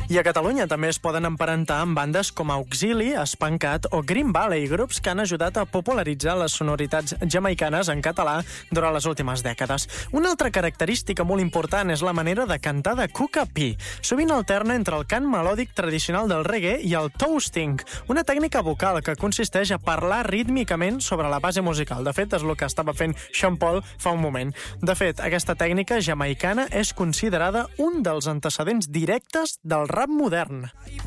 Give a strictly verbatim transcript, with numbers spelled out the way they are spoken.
I a Catalunya també es poden emparentar amb bandes com Auxili, Espancat o Green Valley, grups que han ajudat a popularitzar les sonoritats jamaicanes en català durant les últimes dècades. Una altra característica molt important és la manera de cantar de Kuka P. Sovint alterna entre el cant melòdic tradicional del reggae i el toasting, una tècnica vocal que consisteix a parlar rítmicament sobre la base musical. De fet, és el que estava fent Sean Paul fa un moment. De fet, aquesta tècnica jamaicana és considerada un dels antecedents directes del rap modern.